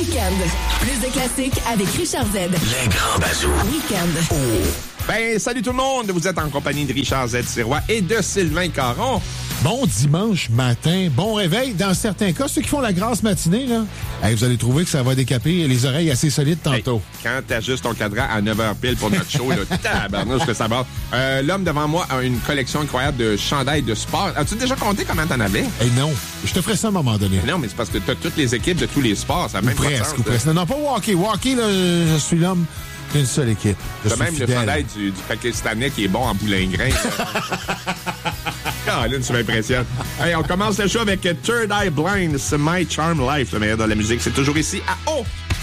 Week-end. Plus de classiques avec Richard Z. Les grands bazous. Week-end. Oh. Ben, salut tout le monde! Vous êtes en compagnie de Richard Z. Sirois et de Sylvain Caron. Bon dimanche matin, bon réveil. Dans certains cas, ceux qui font la grasse matinée, là, vous allez trouver que ça va décaper les oreilles assez solides tantôt. Hey, quand t'ajustes ton cadran à 9h pile pour notre show, là, tabarnouche que ça va. L'homme devant moi a une collection incroyable de chandails de sport. As-tu déjà compté comment t'en avais? Non, je te ferai ça à un moment donné. Non, mais c'est parce que t'as toutes les équipes de tous les sports. Ça a même presque, presque. Non, pas hockey. Hockey, là, je suis l'homme d'une seule équipe. T'as même le chandail du Pakistanais qui est bon en boulingrin. Caroline, tu m'impressionnes. Hey, on commence le show avec Third Eye Blind. C'est My Charm Life, le meilleur de la musique. C'est toujours ici à